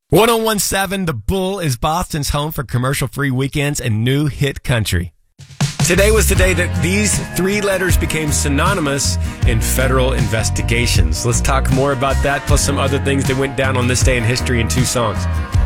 1017 The Bull is Boston's home for commercial-free weekends and new hit country. Today was the day that these three letters became synonymous in federal investigations. Let's talk more about that, plus some other things that went down on this day in history in two songs.